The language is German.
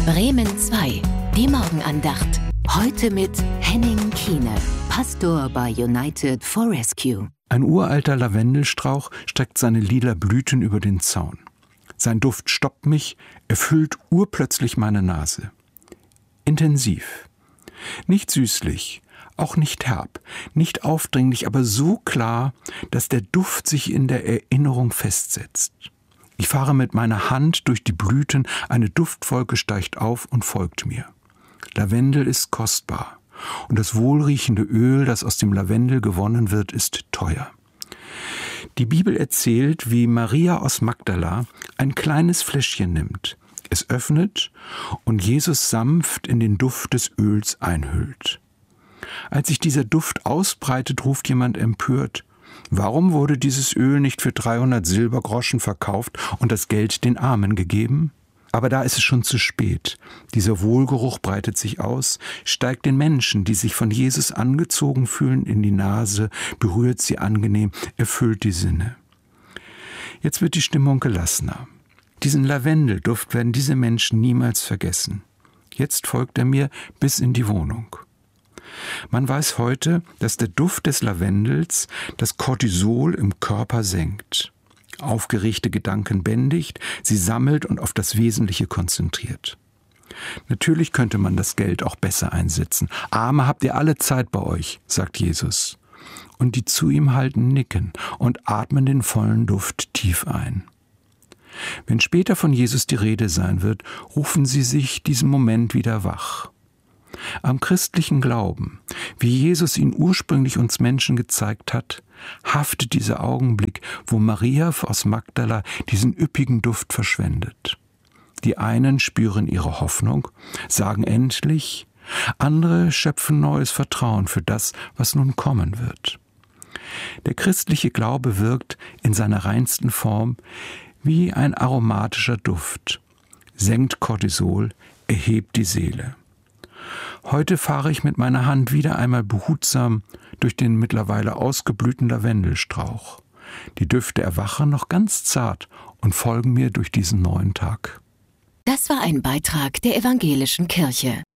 Bremen 2, die Morgenandacht. Heute mit Henning Kiene, Pastor bei United for Rescue. Ein uralter Lavendelstrauch streckt seine lila Blüten über den Zaun. Sein Duft stoppt mich, erfüllt urplötzlich meine Nase. Intensiv. Nicht süßlich, auch nicht herb, nicht aufdringlich, aber so klar, dass der Duft sich in der Erinnerung festsetzt. Ich fahre mit meiner Hand durch die Blüten, eine Duftwolke steigt auf und folgt mir. Lavendel ist kostbar und das wohlriechende Öl, das aus dem Lavendel gewonnen wird, ist teuer. Die Bibel erzählt, wie Maria aus Magdala ein kleines Fläschchen nimmt, es öffnet und Jesus sanft in den Duft des Öls einhüllt. Als sich dieser Duft ausbreitet, ruft jemand empört: Warum wurde dieses Öl nicht für 300 Silbergroschen verkauft und das Geld den Armen gegeben? Aber da ist es schon zu spät. Dieser Wohlgeruch breitet sich aus, steigt den Menschen, die sich von Jesus angezogen fühlen, in die Nase, berührt sie angenehm, erfüllt die Sinne. Jetzt wird die Stimmung gelassener. Diesen Lavendelduft werden diese Menschen niemals vergessen. Jetzt folgt er mir bis in die Wohnung. Man weiß heute, dass der Duft des Lavendels das Cortisol im Körper senkt. Aufgeregte Gedanken bändigt, sie sammelt und auf das Wesentliche konzentriert. Natürlich könnte man das Geld auch besser einsetzen. Arme habt ihr alle Zeit bei euch, sagt Jesus. Und die zu ihm halten, nicken und atmen den vollen Duft tief ein. Wenn später von Jesus die Rede sein wird, rufen sie sich diesen Moment wieder wach. Am christlichen Glauben, wie Jesus ihn ursprünglich uns Menschen gezeigt hat, haftet dieser Augenblick, wo Maria aus Magdala diesen üppigen Duft verschwendet. Die einen spüren ihre Hoffnung, sagen endlich, andere schöpfen neues Vertrauen für das, was nun kommen wird. Der christliche Glaube wirkt in seiner reinsten Form wie ein aromatischer Duft, senkt Cortisol, erhebt die Seele. Heute fahre ich mit meiner Hand wieder einmal behutsam durch den mittlerweile ausgeblühten Lavendelstrauch. Die Düfte erwachen noch ganz zart und folgen mir durch diesen neuen Tag. Das war ein Beitrag der Evangelischen Kirche.